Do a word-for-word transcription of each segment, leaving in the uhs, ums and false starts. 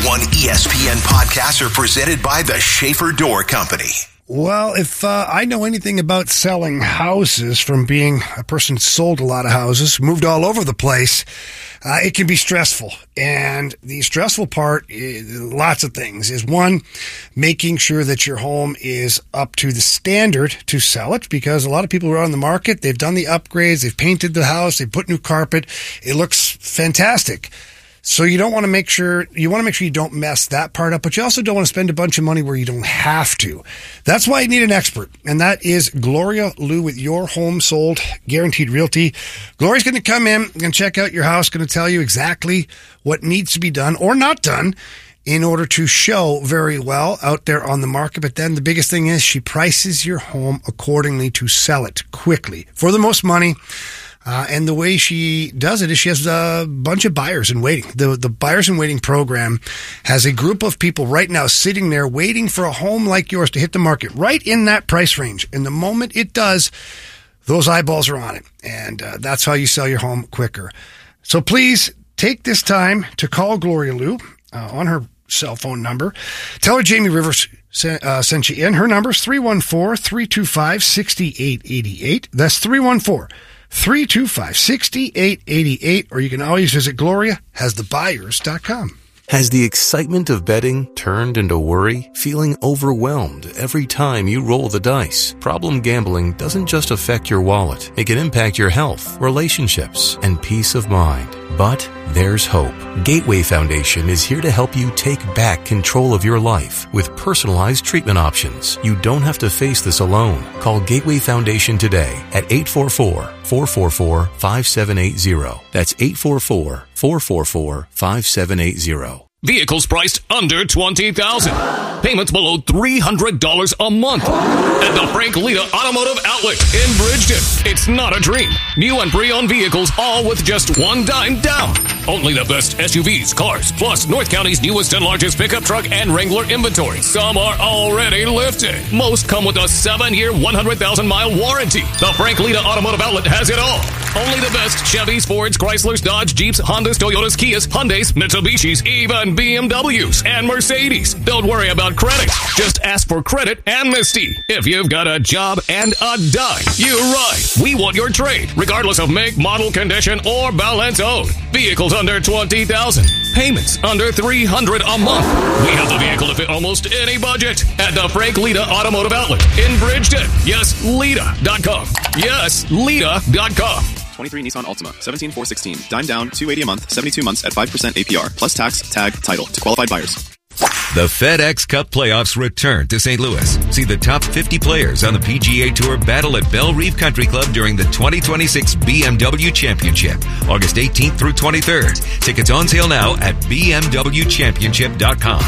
One E S P N podcasts are presented by the Schaefer Door Company. Well, if uh, I know anything about selling houses from being a person who sold a lot of houses, moved all over the place, uh, it can be stressful. And the stressful part, lots of things, is one, making sure that your home is up to the standard to sell it, because a lot of people are on the market, they've done the upgrades, they've painted the house, they've put new carpet, it looks fantastic. So you don't want to make sure, you want to make sure you don't mess that part up, but you also don't want to spend a bunch of money where you don't have to. That's why you need an expert, and that is Gloria Liu with Your Home Sold Guaranteed Realty. Gloria's going to come in and check out your house, going to tell you exactly what needs to be done or not done in order to show very well out there on the market. But then the biggest thing is she prices your home accordingly to sell it quickly for the most money. Uh, and the way she does it is she has a bunch of buyers in waiting. The the buyers in waiting program has a group of people right now sitting there waiting for a home like yours to hit the market right in that price range. And the moment it does, those eyeballs are on it. And uh, that's how you sell your home quicker. So please take this time to call Gloria Liu uh, on her cell phone number. Tell her Jamie Rivers sent, uh, sent you in. Her number is three one four, three two five, six eight eight eight. That's three one four, three two five, six eight eight eight, or you can always visit gloria has the buyers dot com. Has the excitement of betting turned into worry? Feeling overwhelmed every time you roll the dice? Problem gambling doesn't just affect your wallet. It can impact your health, relationships, and peace of mind. But there's hope. Gateway Foundation is here to help you take back control of your life with personalized treatment options. You don't have to face this alone. Call Gateway Foundation today at eight four four, four four four, five seven eight zero. That's eight four four, four four four, five seven eight zero. Vehicles priced under twenty thousand dollars. Payments below three hundred dollars a month. At the Frank Lita Automotive Outlet in Bridgeton. It's not a dream. New and pre-owned vehicles, all with just one dime down. Only the best S U Vs, cars, plus North County's newest and largest pickup truck and Wrangler inventory. Some are already lifted. Most come with a seven-year, one hundred thousand mile warranty. The Frank Lita Automotive Outlet has it all. Only the best Chevys, Fords, Chryslers, Dodge, Jeeps, Hondas, Toyotas, Kias, Hyundais, Mitsubishis, even B M Ws and Mercedes. Don't worry about credit. Just ask for credit amnesty. If you've got a job and a dime, you're right. We want your trade, regardless of make, model, condition, or balance owed. Vehicles under twenty thousand dollars. Payments under three hundred dollars a month. We have the vehicle to fit almost any budget at the Frank Lita Automotive Outlet in Bridgeton. Yes, Lita dot com. Yes, Lita dot com. twenty-three Nissan Altima, seventeen four sixteen. Dime down, two hundred eighty a month, seventy-two months at five percent A P R, plus tax, tag, title to qualified buyers. The FedEx Cup playoffs return to Saint Louis. See the top fifty players on the P G A Tour battle at Belle Reve Country Club during the twenty twenty-six B M W Championship, August eighteenth through twenty-third. Tickets on sale now at b m w championship dot com.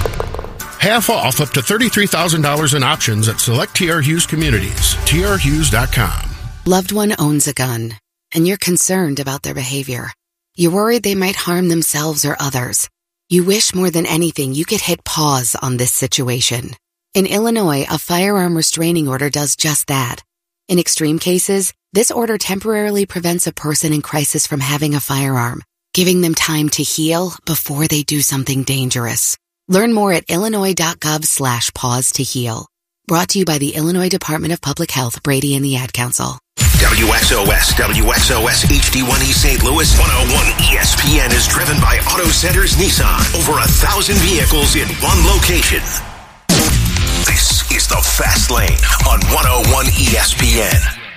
Half off up to thirty-three thousand dollars in options at select T R Hughes communities. T R Hughes dot com. Loved one owns a gun, and you're concerned about their behavior. You're worried they might harm themselves or others. You wish more than anything you could hit pause on this situation. In Illinois, a firearm restraining order does just that. In extreme cases, this order temporarily prevents a person in crisis from having a firearm, giving them time to heal before they do something dangerous. Learn more at illinois.gov slash pause to heal. Brought to you by the Illinois Department of Public Health, Brady and the Ad Council. W X O S, W X O S H D one E Saint Louis, one oh one E S P N is driven by Auto Centers Nissan. Over a thousand vehicles in one location. This is the Fast Lane on one oh one E S P N.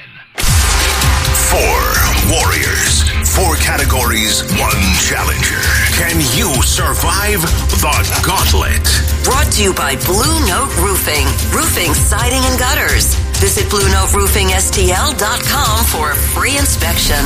Four warriors, four categories, one challenger. Can you survive the gauntlet? Brought to you by Blue Note Roofing. Roofing, siding, and gutters. Visit blue note roofing s t l dot com for a free inspection.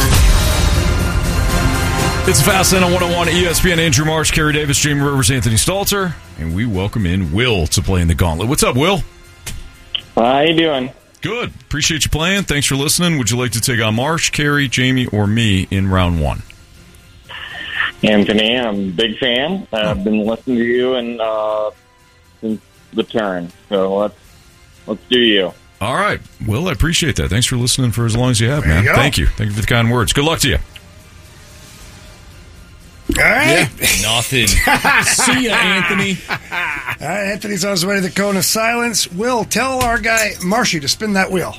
It's Fast Lane on one oh one E S P N. Andrew Marsh, Kerry Davis, Jamie Rivers, Anthony Stalter, and we welcome in Will to play in the gauntlet. What's up, Will? How you doing? Good. Appreciate you playing. Thanks for listening. Would you like to take on Marsh, Kerry, Jamie, or me in round one? Anthony, I'm a big fan. I've been listening to you and uh, since the turn. So let's let's do you. All right. Will, I appreciate that. Thanks for listening for as long as you have, there man. You Thank you. Thank you for the kind words. Good luck to you. All right. Yeah. Nothing. See ya, Anthony. All right, Anthony's on his way to the cone of silence. Will, tell our guy, Marshy, to spin that wheel.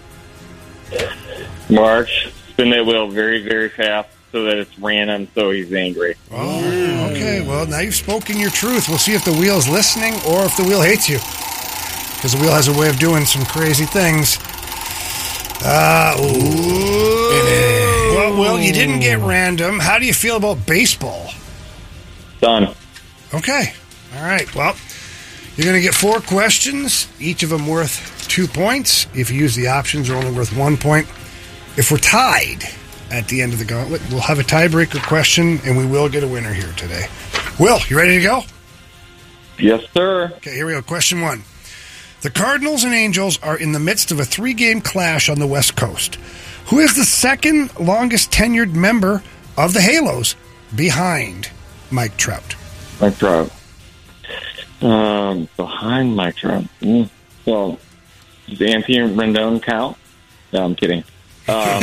March, spin that wheel very, very fast so that it's random so he's angry. Oh, okay. Well, now you've spoken your truth. We'll see if the wheel's listening or if the wheel hates you. Because the wheel has a way of doing some crazy things. Uh, ooh. Well, Will, you didn't get random. How do you feel about baseball? Done. Okay. All right. Well, you're going to get four questions, each of them worth two points. If you use the options, they're only worth one point. If we're tied at the end of the gauntlet, we'll have a tiebreaker question, and we will get a winner here today. Will, you ready to go? Yes, sir. Okay, here we go. Question one. The Cardinals and Angels are in the midst of a three-game clash on the West Coast. Who is the second longest tenured member of the Halos behind Mike Trout? Mike Trout. Um, behind Mike Trout. Mm. Well, does Anthony Rendon count? No, I'm kidding. Um,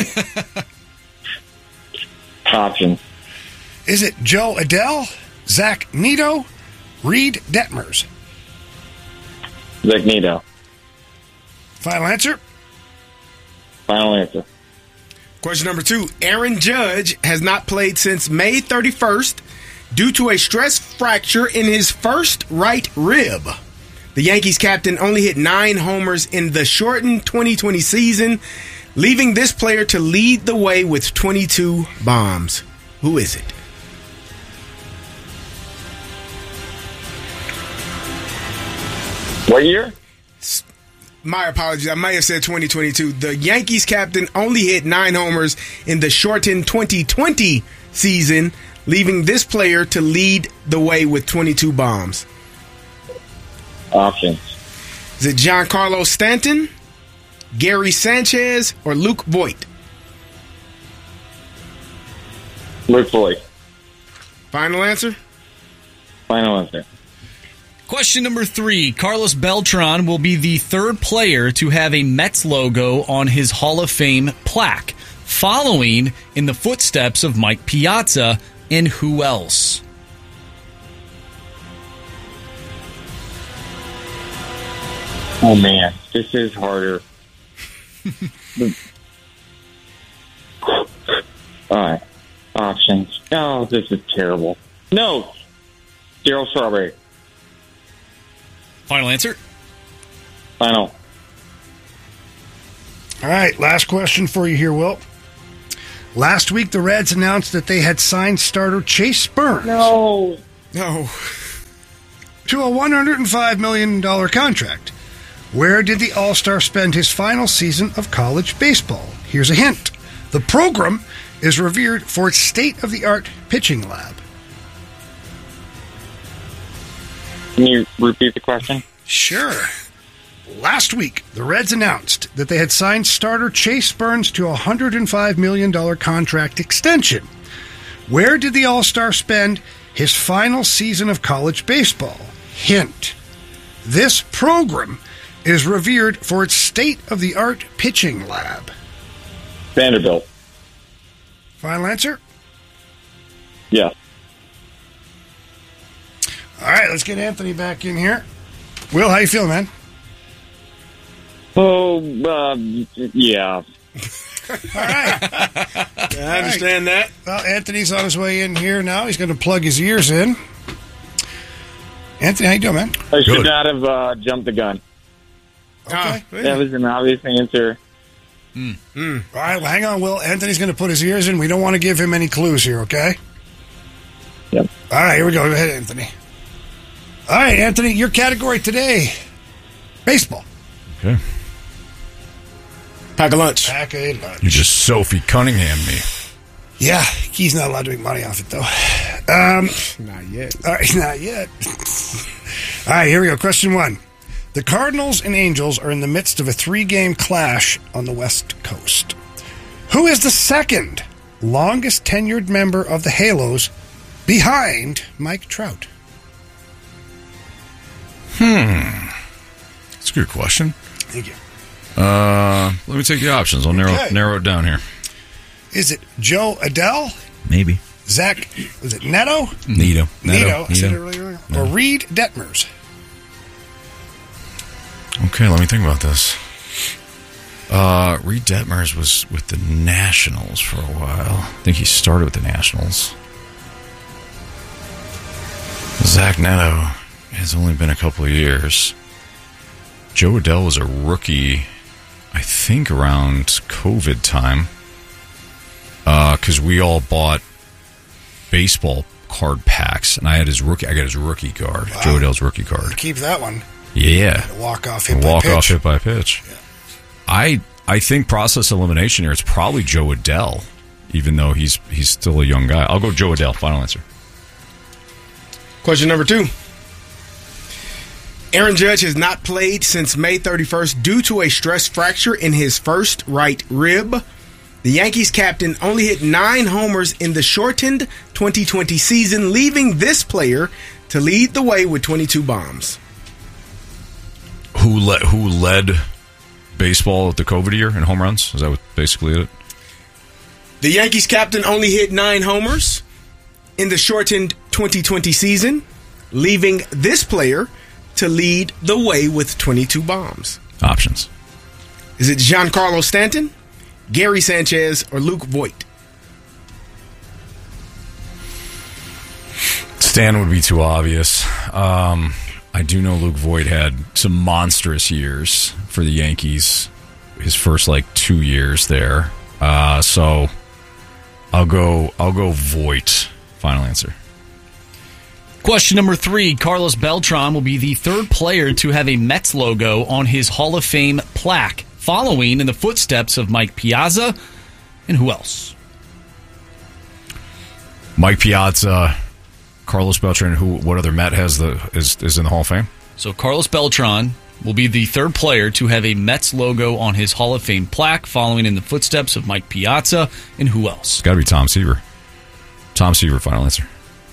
options. Is it Joe Adele, Zach Neto, Reed Detmers? Zach Neto. Final answer? Final answer. Question number two. Aaron Judge has not played since May thirty-first due to a stress fracture in his first right rib. The Yankees captain only hit nine homers in the shortened twenty twenty season, leaving this player to lead the way with twenty-two bombs. Who is it? What year? My apologies. I might have said twenty twenty-two. The Yankees captain only hit nine homers in the shortened twenty twenty season, leaving this player to lead the way with twenty-two bombs. Options. Is it Giancarlo Stanton, Gary Sanchez, or Luke Voigt? Luke Voigt. Final answer? Final answer. Question number three. Carlos Beltran will be the third player to have a Mets logo on his Hall of Fame plaque, following in the footsteps of Mike Piazza and who else? Oh, man. This is harder. All right. Options. Oh, this is terrible. No. Darryl Strawberry. Final answer? Final. All right, last question for you here, Will. Last week, the Reds announced that they had signed starter Chase Burns. No. No. To a one hundred five million dollars contract. Where did the All-Star spend his final season of college baseball? Here's a hint. The program is revered for its state-of-the-art pitching lab. Can you repeat the question? Sure. Last week, the Reds announced that they had signed starter Chase Burns to a one hundred five million dollars contract extension. Where did the All-Star spend his final season of college baseball? Hint. This program is revered for its state-of-the-art pitching lab. Vanderbilt. Final answer? Yes. All right, let's get Anthony back in here. Will, how you feeling, man? Oh, uh, yeah. All right. I understand that. Well, Anthony's on his way in here now. He's going to plug his ears in. Anthony, how you doing, man? I should Good. not have uh, jumped the gun. Okay. That was an obvious answer. Mm. Mm. All right, well, hang on, Will. Anthony's going to put his ears in. We don't want to give him any clues here, okay? Yep. All right, here we go. Go ahead, Anthony. All right, Anthony, your category today, baseball. Okay. Pack a lunch. Pack a lunch. You just Sophie Cunningham me. Yeah, he's not allowed to make money off it, though. Um, not yet. All right, not yet. All right, here we go. Question one. The Cardinals and Angels are in the midst of a three-game clash on the West Coast. Who is the second longest tenured member of the Halos behind Mike Trout? Hmm. That's a good question. Thank you. Uh, let me take the options. I'll narrow Okay. narrow it down here. Is it Joe Adele, Maybe. Zach, was it Neto? Neto. Neto. I said it Neto. earlier. No. Or Reed Detmers. Okay, let me think about this. Uh, Reed Detmers was with the Nationals for a while. I think he started with the Nationals. Zach Neto has only been a couple of years. Joe Adell was a rookie, I think, around COVID time. Because uh, we all bought baseball card packs, and I had his rookie. I got his rookie card, wow. Joe Adell's rookie card. Keep that one. Yeah, walk off hit walk by pitch. off hit by pitch. Yeah. I I think process elimination here. It's probably Joe Adell, even though he's he's still a young guy. I'll go Joe Adell. Final answer. Question number two. Aaron Judge has not played since May thirty-first due to a stress fracture in his first right rib. The Yankees captain only hit nine homers in the shortened twenty twenty season, leaving this player to lead the way with twenty-two bombs. Who led Who led baseball at the COVID year in home runs? Is that what basically it? The Yankees captain only hit nine homers in the shortened twenty twenty season, leaving this player to lead the way with twenty-two bombs. Options. Is it Giancarlo Stanton, Gary Sanchez, or Luke Voigt? Stan would be too obvious. Um, I do know Luke Voigt had some monstrous years for the Yankees. His first like two years there. Uh, so I'll go. I'll go Voigt. Final answer. Question number three. Carlos Beltran will be the third player to have a Mets logo on his Hall of Fame plaque, following in the footsteps of Mike Piazza and who else? Mike Piazza, Carlos Beltran. Who? What other Met has the is is in the Hall of Fame? So Carlos Beltran will be the third player to have a Mets logo on his Hall of Fame plaque, following in the footsteps of Mike Piazza and who else? It's got to be Tom Seaver. Tom Seaver. Final answer.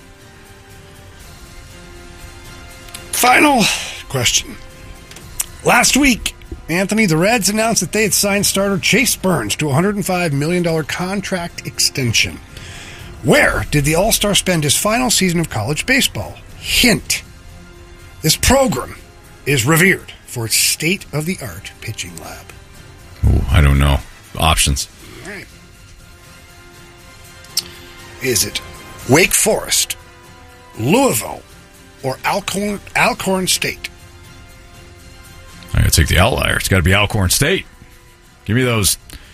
Final question. Last week, Anthony, the Reds announced that they had signed starter Chase Burns to a one hundred five million dollars contract extension. Where did the All-Star spend his final season of college baseball? Hint. This program is revered for its state-of-the-art pitching lab. Ooh, I don't know. Options. All right. Is it Wake Forest, Louisville, or Alcorn, Alcorn State? I gotta take the outlier. It's got to be Alcorn State. Give me those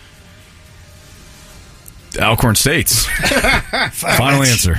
Alcorn States. Final answer.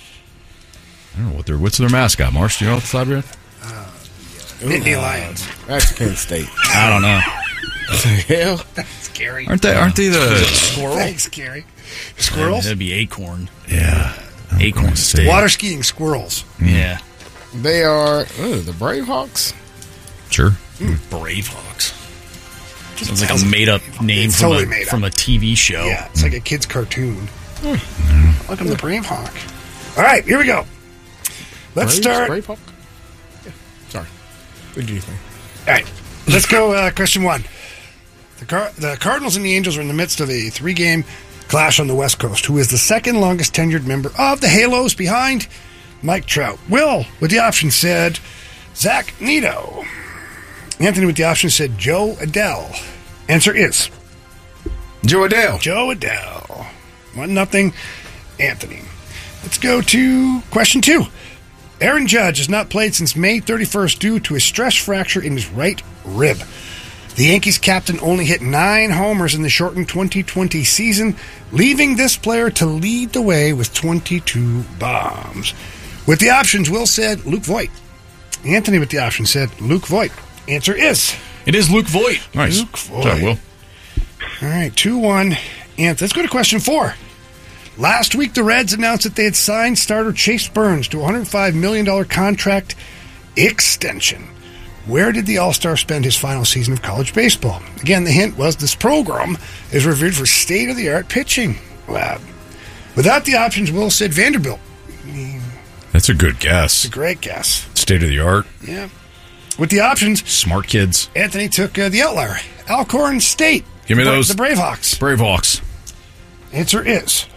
I don't know what their what's their mascot. Marsh, do you know what the side red? Uh, Nittany Lions. That's Penn State. I don't know. Hell, that's scary. Aren't they? Aren't they the squirrel? Thanks, Gary. Squirrels. That'd be Acorn. Yeah, Acorn State. Water skiing squirrels. Yeah. They are oh, the Bravehawks. Sure. Mm. Bravehawks. Sounds like a made-up name it's from, totally a, made from a T V show. Yeah, it's mm. like a kid's cartoon. Mm. Welcome to Bravehawk. All right, here we go. Let's Braves, start. Bravehawk? Yeah. Sorry. What do you think? All right, let's go. Uh, question one. The, Car- the Cardinals and the Angels are in the midst of a three-game clash on the West Coast. Who is the second longest tenured member of the Halos behind Mike Trout? Will, with the option, said Zach Neto. Anthony, with the option, said Joe Adell. Answer is Joe Adell. Joe Adell. One nothing. Anthony. Let's go to question two. Aaron Judge has not played since May thirty-first due to a stress fracture in his right rib. The Yankees captain only hit nine homers in the shortened twenty twenty season, leaving this player to lead the way with twenty-two bombs. With the options, Will said Luke Voigt. Anthony, with the option, said Luke Voigt. Answer is... It is Luke Voigt. Nice. Luke Voigt. Sorry, Will. All right, two one. Anthony, let's go to question four. Last week, the Reds announced that they had signed starter Chase Burns to a one hundred five million dollars contract extension. Where did the All-Star spend his final season of college baseball? Again, the hint was this program is revered for state-of-the-art pitching lab. Without the options, Will said Vanderbilt. That's a good guess. It's a great guess. State of the art. Yeah. With the options, smart kids. Anthony took uh, the outlier. Alcorn State. Give me Bra- those. The Bravehawks. Bravehawks. Answer is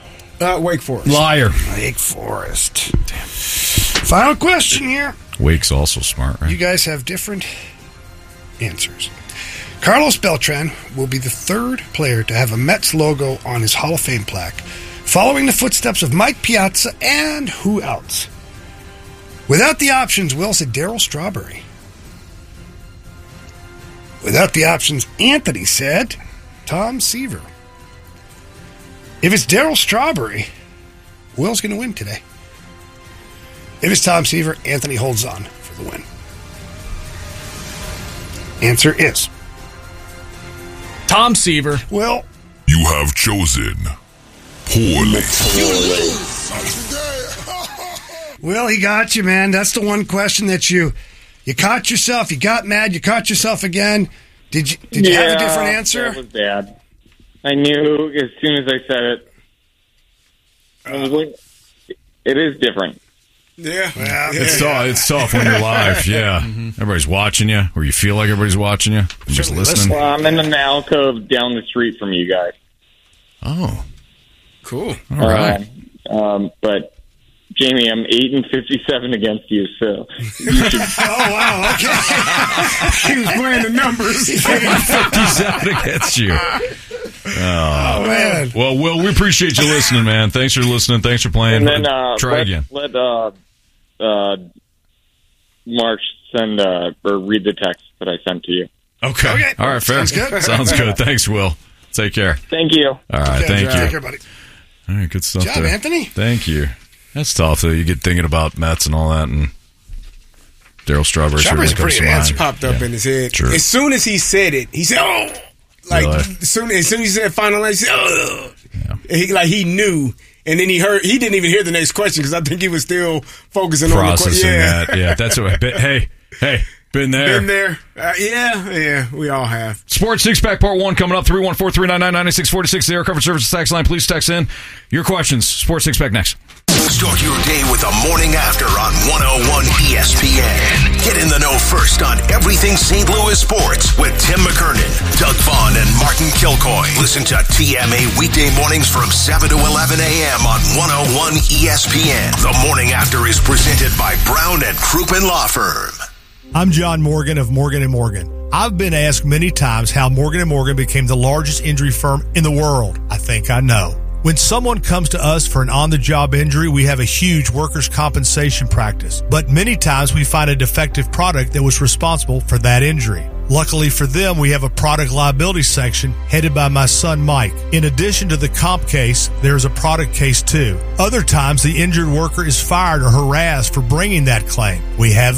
Uh, Wake Forest. Liar. Wake Forest. Damn. Final question here. Wake's also smart, right? You guys have different answers. Carlos Beltran will be the third player to have a Mets logo on his Hall of Fame plaque, following the footsteps of Mike Piazza and who else? Without the options, Will said Darryl Strawberry. Without the options, Anthony said Tom Seaver. If it's Darryl Strawberry, Will's going to win today. If it's Tom Seaver, Anthony holds on for the win. Answer is Tom Seaver. Will. You have chosen poorly. Will, he got you, man. That's the one question that you you caught yourself. You got mad. You caught yourself again. Did you Did you yeah, have a different answer? That was bad. I knew as soon as I said it. I was like, it is different. Yeah. yeah. It's tough. It's tough when you're live. Yeah, mm-hmm. Everybody's watching you, or you feel like everybody's watching you. You're just listening. Well, I'm in an alcove down the street from you guys. Oh, cool. All right. Um, um, but Jamie, I'm eight and fifty-seven against you, so you should. Oh wow! Okay. He was playing the numbers. eight and fifty-seven against you. Oh, oh man! Well, Will, we appreciate you listening, man. Thanks for listening. Thanks for playing. And then uh, try let, again. Let uh, uh, Mark send uh, or read the text that I sent to you. Okay. okay. All right. Fair. Sounds good. Sounds good. Thanks, Will. Take care. Thank you. All right. Okay, thank you. Take care, buddy. All right. Good stuff. Good job, there. Anthony. Thank you. That's tough, though. You get thinking about Mets and all that, and Darryl Strawberry Strawberry's certainly a comes pretty to mind. answer. Popped up Yeah. in his head. True. As soon as he said it, he said, "Oh!" Like Really? as soon as soon as he said final line, he said, "Oh!" Yeah. He like he knew, and then he heard. He didn't even hear the next question because I think he was still focusing Processing on the yeah. that. Yeah, that's what I bet. Hey, hey, been there. Been there. Uh, yeah, yeah, we all have. Sports Six Pack Part One coming up. Three one four three nine nine nine six four six. The Air Coverage Services text line. Please text in your questions. Sports Six Pack next. Start your day with the morning after on one oh one E S P N. Get in the know first on everything Saint Louis sports with Tim McKernan, Doug Vaughn, and Martin Kilcoy. Listen to T M A weekday mornings from seven to eleven a.m. on one oh one E S P N. The morning after is presented by Brown and Crouppen Law Firm. I'm John Morgan of Morgan and Morgan. I've been asked many times how Morgan and Morgan became the largest injury firm in the world. I think I know. When someone comes to us for an on-the-job injury, we have a huge workers' compensation practice. But many times we find a defective product that was responsible for that injury. Luckily for them, we have a product liability section headed by my son, Mike. In addition to the comp case, there's a product case too. Other times, the injured worker is fired or harassed for bringing that claim. We have